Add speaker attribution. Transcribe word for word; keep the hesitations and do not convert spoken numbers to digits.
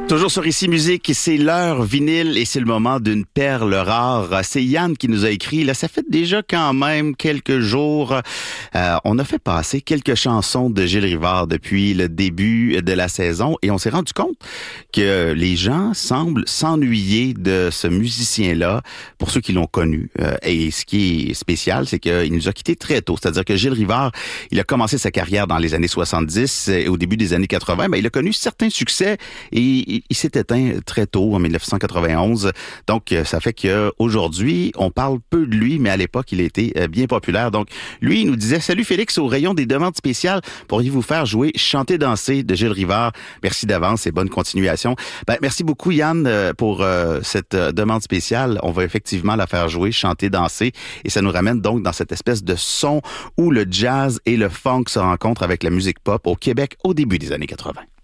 Speaker 1: Toujours sur Ici Musique, c'est l'heure vinyle et c'est le moment d'une perle rare. C'est Yann qui nous a écrit. Là, ça fait déjà quand même quelques jours. Euh, on a fait passer quelques chansons de Gilles Rivard depuis le début de la saison et on s'est rendu compte que les gens semblent s'ennuyer de ce musicien-là, pour ceux qui l'ont connu. Euh, et ce qui est spécial, c'est qu'il nous a quittés très tôt. C'est-à-dire que Gilles Rivard, il a commencé sa carrière dans les années soixante-dix et au début des années quatre-vingts, ben, il a connu certains succès et il s'est éteint très tôt, en dix-neuf cent quatre-vingt-onze. Donc, ça fait qu'aujourd'hui, on parle peu de lui, mais à l'époque, il a été bien populaire. Donc, lui, il nous disait « Salut Félix, au rayon des demandes spéciales, pourriez-vous faire jouer « Chanter, danser » de Gilles Rivard? Merci d'avance et bonne continuation. » Ben, merci beaucoup, Yann, pour euh, cette demande spéciale. On va effectivement la faire jouer « Chanter, danser » et ça nous ramène donc dans cette espèce de son où le jazz et le funk se rencontrent avec la musique pop au Québec au début des années quatre-vingts.